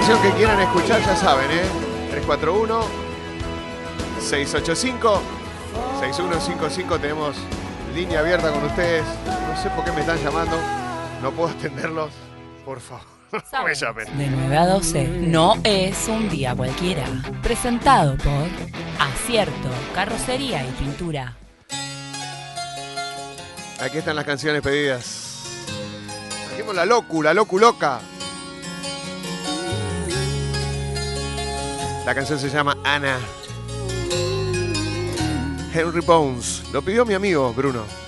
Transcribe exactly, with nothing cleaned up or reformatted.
canción que quieran escuchar, ya saben, ¿eh? tres cuatro uno, seis ocho cinco, seis uno cinco cinco. Tenemos línea abierta con ustedes. No sé por qué me están llamando. No puedo atenderlos. Por favor, no me llamen. De nueve a doce, no es un día cualquiera. Presentado por Acierto, Carrocería y Pintura. Aquí están las canciones pedidas. Trajimos la locu, la locu loca. La canción se llama Ana. Henry Bones. Lo pidió mi amigo Bruno.